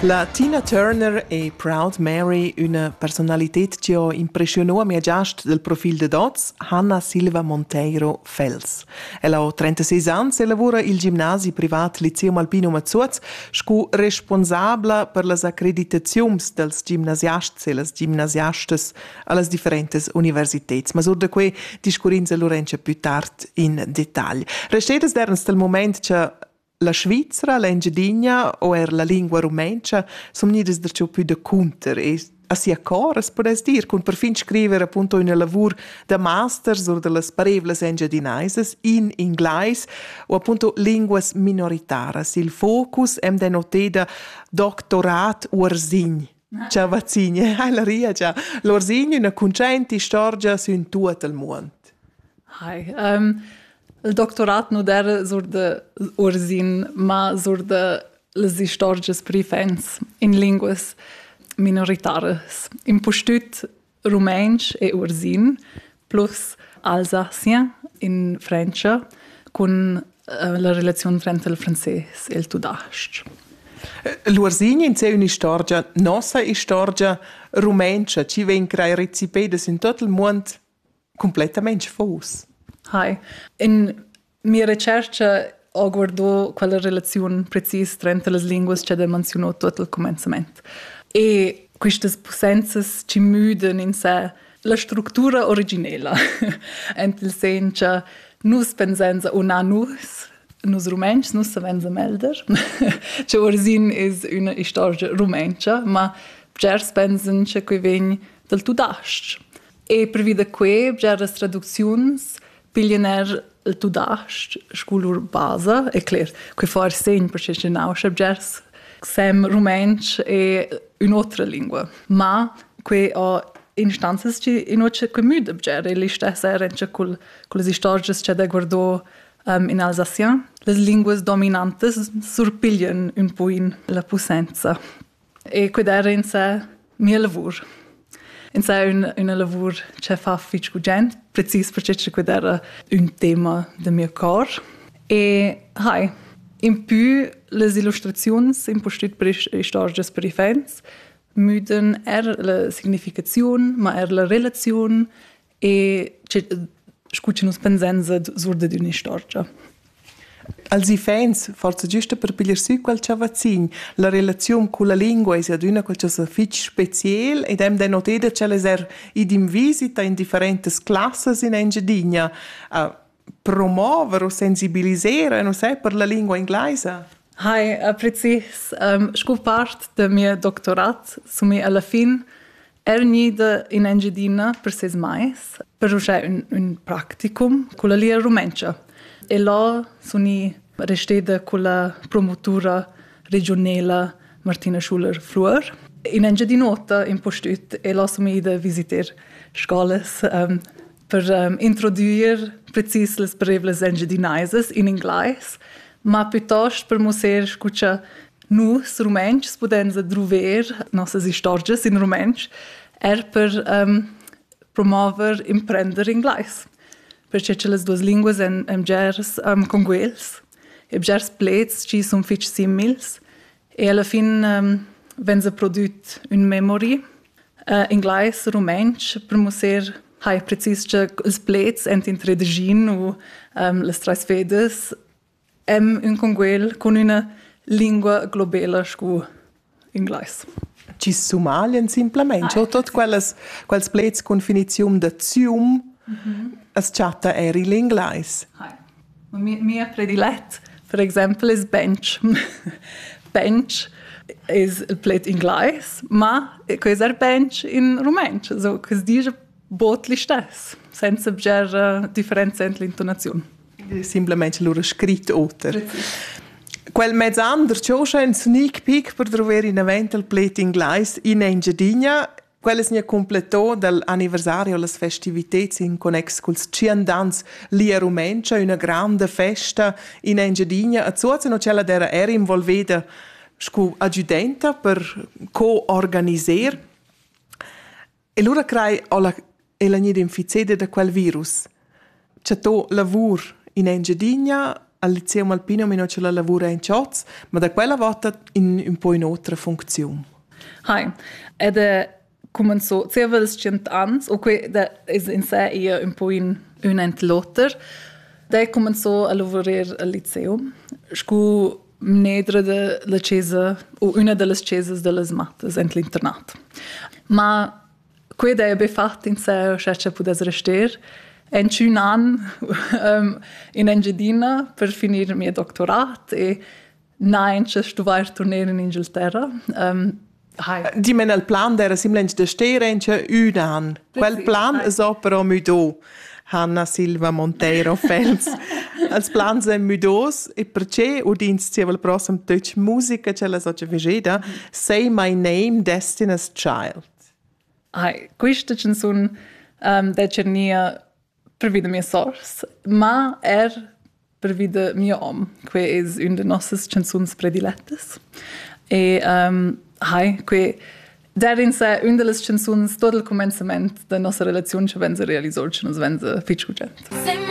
La Tina Turner è Proud Mary, una personalität che ha impressionò a mia giast del profil de dots, Hanna Silva Monteiro Fels. Ella ha 36 anni e lavora il ginnasi privat Liceum Alpino Mazzuaz, scu responsabla per las accreditazions dels gimnasiasts e las gimnasiastes alle differentes universitets. Ma sur de quei discurinza Lorenza più tard in dettagl. Restedes derns del moment che la Svizzera, l'Engiadina o la lingua rumencha sono nides da ciò più da conter e a sia cor, podes dir, con per fin scrivere appunto un lavoro da masters o delle parevles engiadinaises in inglese o appunto linguas minoritaras. Il focus è denoteda doctorat ursign. Ciao vaccine, la ria già. L'ursign una concenti storgia su in tutto il mondo. Hi. Il doctorat non era sur de ursin, ma sur de les historias prifens in linguas minoritares. In postut rumensch e ursin plus alsacien in Francia con la relazione frente al francese e il tudast. L'ursin in sé una storia, nostra storia rumencha, ci ven crai recipedes in tutto il mondo completamente fos. Hi. In mia ricerca ho guardato quella relazione precisa tra le lingue che ho menzionato tutto il cominciamento. E queste potenze ci mudano in sé la struttura originale. In il senso che noi pensiamo a nus rumenci, nus sappiamo melder. Che origin è una storia rumenca, ma gers pensano che qui viene dal tudast. E per via di qui, gers traduzioni pigliano il tudast, scolur base, è chiaro, che fa segno perché c'è nauscia, gers sem rumenc e un'altra lingua. Ma qui ha instanze che invece che muda, e le stesse erano con le storie che da guardo in alsacien, le lingue dominanti surpigliano un po' la potenza. E qui era in sé mio lavoro. In sé un lavoro che fa fitch gente, preciso perché questo era un tema del mio cor. E in più le illustrazioni imposte per le storie per i fans mudano la significazione, ma la relazione e scucciano pensenza sorda di una storia. Als i fans, forse giusto per pigliar su quel ciavazzin, la relazione con la lingua è aduna qualcosa fitch speciale ed hem denoteda che les in visita in differenti classes in Engiadina a promuovere o sensibilizzare, non sai, per la lingua inglese. Precis. Scopart del mio dottorat, su me alla fin, nida in Engiadina per 6 mais, per usare un practicum con la lia rumencha. E là sono restata con la promotura regionale Martina Schuler-Flur. In Engiadinota in postut e là sono ida visitare scuole per introdurre precis le parole engiadinaises in inglese, ma piuttosto per mostrar scuccia nus rumencs podenza trover nossas stories in rumench per promover imprender inglese. Perché le due lingue sono gers conguels, e gers plets ci sono fitch simils, e alla fine vengono prodotti un memory inglese, rumench, per mostrar precis che i plets in tredegin o le trasvedes un conguel con una lingua globale scu inglese. Ci sommalian simplemente, o tot quels plets con finizium da zium, as chatta eri l'inglese. Mia predilet, per esempio, è bench. Bench è il plet inglese, ma questo è bench in rumench. So, questo dice botli stess, senza differenza nell'intonazione. Simplemente loro scritto otter. Quel mezz'anno c'è un sneak peek per trovare in evento il plet inglese in Engiadina. Quelle si completò dall'anniversario alle festività in connex con il 100 anni Lia Rumencha, una grande festa in Engiadina. E zuozeno c'era era involvita come aggiudenta per co-organizzare. E allora crei la nida inficita da quel virus. C'è to lavoro in Engiadina al liceo Malpino meno ce la lavora in Cioz, ma da quella volta in un po' in altra funzione. Hai, ed è comenzò circa 100 anni, o que è in sé un po' in un ent lotter. Da comenzò a lavorare al liceo, scu nedra della chiesa, o una delle chiese delle matte, in l'internat. Ma quello è fatto in sé, che può restare. En un anno in Engiadina per finire il mio dottorato e nein studiare tornare in Inghilterra. Di men il plan era semplicemente de stare in un anno. Quel plan è però mudo. Hanna Silva Monteiro Fels. Els plans sono mudos e perché udins il prossimo touch musica che la socia vigeda Say My Name Destiny's Child. Questa canzone c'è per vida mia sorsa, ma per vida mio om, che è una delle nostre canzoni predilettas. E que darin sé una delle canzoni tutto il cominciamento della nostra relazione che vense realizzata, che vense ficciugente.